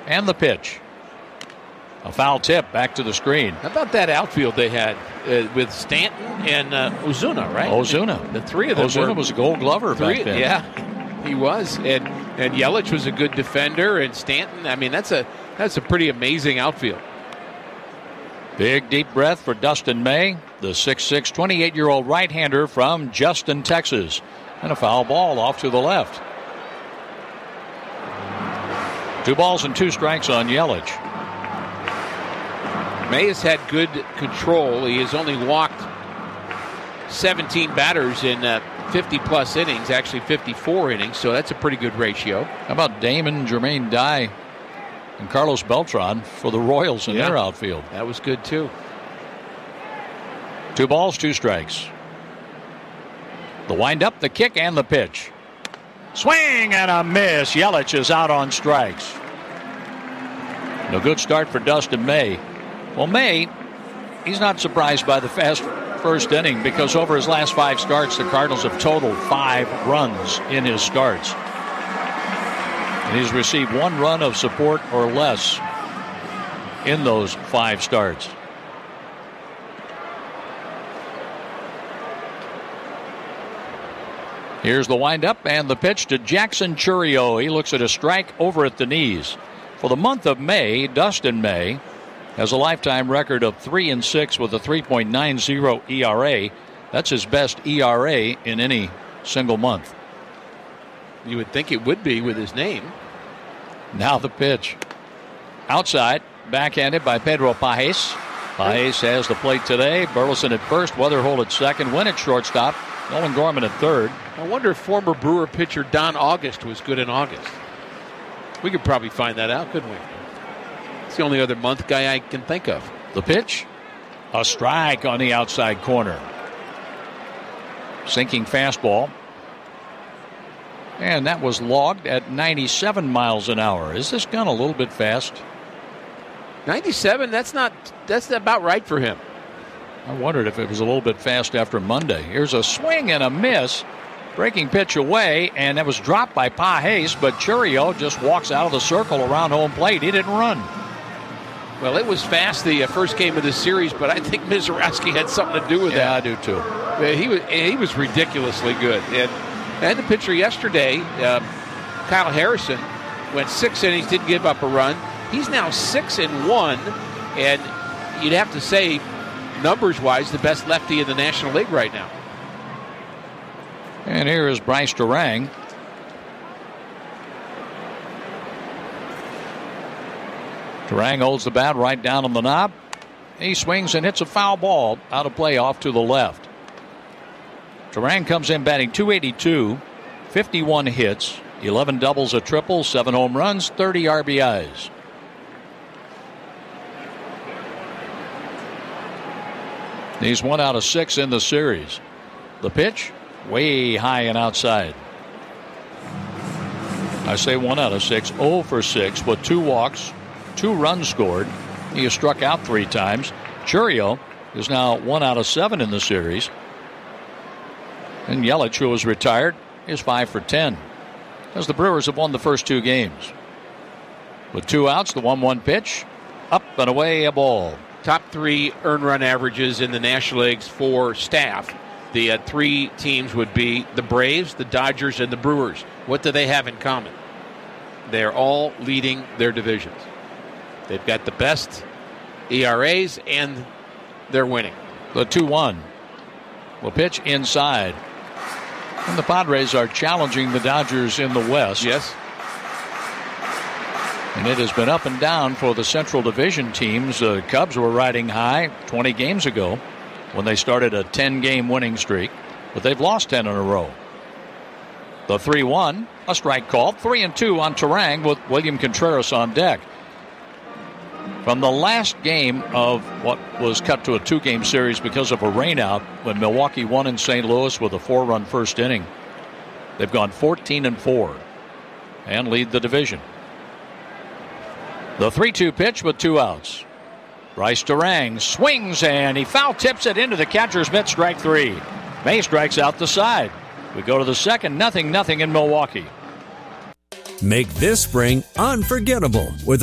And the pitch. A foul tip back to the screen. How about that outfield they had with Stanton and Ozuna, right? Ozuna. The three of them. Ozuna was a Gold Glover back then. Yeah, he was. And Yelich was a good defender, and Stanton. I mean, that's a pretty amazing outfield. Big deep breath for Dustin May, the 6'6", 28-year-old right-hander from Justin, Texas. And a foul ball off to the left. 2 balls and 2 strikes on Yelich. May has had good control. He has only walked 17 batters in 50-plus innings, actually 54 innings, so that's a pretty good ratio. How about Damon, Jermaine Dye, and Carlos Beltran for the Royals in their outfield? That was good, too. 2 balls, 2 strikes. The windup, the kick, and the pitch. Swing and a miss. Yelich is out on strikes. No good start for Dustin May. Well, May, he's not surprised by the fast first inning because over his last 5 starts, the Cardinals have totaled 5 runs in his starts. And he's received 1 run of support or less in those 5 starts. Here's the windup and the pitch to Jackson Chourio. He looks at a strike over at the knees. For the month of May, Dustin May has a lifetime record of 3-6 with a 3.90 ERA. That's his best ERA in any single month. You would think it would be with his name. Now the pitch. Outside, backhanded by Pedro Pages. Pages has the plate today. Burleson at first, Weatherholt at second, Wynn at shortstop, Nolan Gorman at third. I wonder if former Brewer pitcher Don August was good in August. We could probably find that out, couldn't we? It's the only other month guy I can think of. The pitch, a strike on the outside corner. Sinking fastball. And that was logged at 97 miles an hour. Is this gun a little bit fast? 97? That's about right for him. I wondered if it was a little bit fast after Monday. Here's a swing and a miss. Breaking pitch away, and that was dropped by Pages, but Chourio just walks out of the circle around home plate. He didn't run. Well, it was fast the first game of the series, but I think Mizorowski had something to do with that. Yeah, I do too. He was ridiculously good. And the pitcher yesterday, Kyle Harrison, went 6 innings, didn't give up a run. He's now 6-1, and you'd have to say, numbers-wise, the best lefty in the National League right now. And here is Bryce Durang. Durang holds the bat right down on the knob. He swings and hits a foul ball out of play off to the left. Durang comes in batting .282, 51 hits, 11 doubles, a triple, 7 home runs, 30 RBIs. He's 1 out of 6 in the series. The pitch, way high and outside. I say 1 out of 6, 0 for 6 with 2 walks, 2 runs scored. He has struck out 3 times. Chourio is now 1 out of 7 in the series. And Yelich, who was retired, is 5 for 10. As the Brewers have won the first 2 games. With 2 outs, the 1-1 pitch, up and away, a ball. Top 3 earned run averages in the National Leagues for staff. The 3 teams would be the Braves, the Dodgers, and the Brewers. What do they have in common? They're all leading their divisions. They've got the best ERAs, and they're winning. The 2-1 will pitch inside. And the Padres are challenging the Dodgers in the West. Yes. And it has been up and down for the Central Division teams. The Cubs were riding high 20 games ago when they started a 10-game winning streak, but they've lost 10 in a row. The 3-1, a strike called, 3-2 on Turang with William Contreras on deck. From the last game of what was cut to a 2-game series because of a rainout when Milwaukee won in St. Louis with a 4-run first inning, they've gone 14-4 and lead the division. The 3-2 pitch with 2 outs. Bryce Durang swings and he foul tips it into the catcher's mitt, strike 3. May strikes out the side. We go to the second, 0-0 in Milwaukee. Make this spring unforgettable with